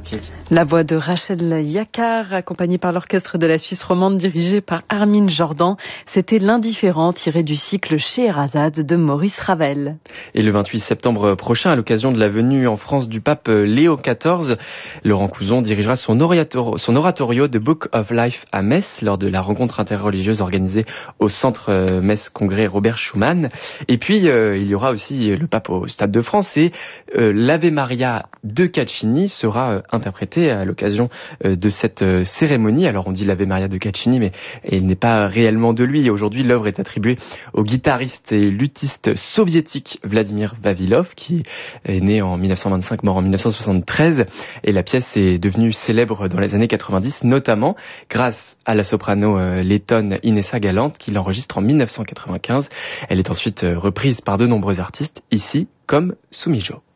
La voix de Rachel Yakar, accompagnée par l'orchestre de la Suisse romande dirigé par Armin Jordan. C'était L'indifférent, tiré du cycle Scheherazade de Maurice Ravel. Et le 28 septembre prochain, à l'occasion de la venue en France du pape Léo XIV, Laurent Couzon dirigera son oratorio The Book of Life à Metz lors de la rencontre interreligieuse organisée au centre Metz Congrès Robert Schuman. Et puis, il y aura aussi le pape au Stade de France et l'Ave Maria de Caccini sera interprété à l'occasion de cette cérémonie. Alors on dit l'Ave Maria de Caccini, mais il n'est pas réellement de lui. Aujourd'hui, l'œuvre est attribuée au guitariste et luthiste soviétique Vladimir Vavilov, qui est né en 1925, mort en 1973. Et la pièce est devenue célèbre dans les années 90, notamment grâce à la soprano lettonne Inessa Galante, qui l'enregistre en 1995. Elle est ensuite reprise par de nombreux artistes, ici comme Sumijo.